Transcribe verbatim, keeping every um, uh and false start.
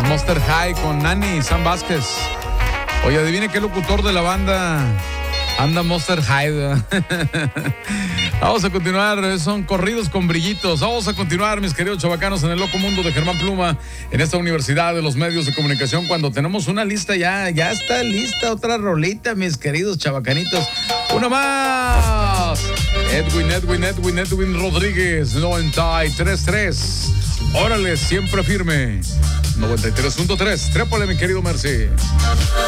Monster High con Nani, Sam Vázquez. Oye, adivine qué locutor de la banda anda Monster High. Vamos a continuar, son corridos con brillitos. Vamos a continuar, mis queridos chavacanos, en el loco mundo de Germán Pluma, en esta Universidad de los Medios de Comunicación, cuando tenemos una lista ya, ya está lista otra rolita, mis queridos chavacanitos. Una más. Edwin, Edwin, Edwin, Edwin Rodríguez, noventa y tres punto tres. Órale, siempre firme. noventa y tres punto tres. Trépale, mi querido Mercy.